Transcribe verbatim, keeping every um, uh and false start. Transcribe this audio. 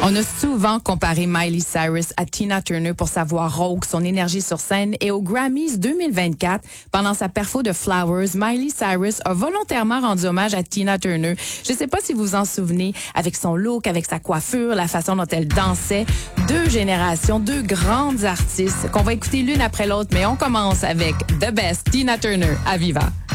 On a souvent comparé Miley Cyrus à Tina Turner pour sa voix rauque, son énergie sur scène, et aux Grammys deux mille vingt-quatre, pendant sa perfo de Flowers, Miley Cyrus a volontairement rendu hommage à Tina Turner. Je ne sais pas si vous vous en souvenez, avec son look, avec sa coiffure, la façon dont elle dansait. Deux générations, deux grandes artistes qu'on va écouter l'une après l'autre, mais on commence avec The Best, Tina Turner, à Viva.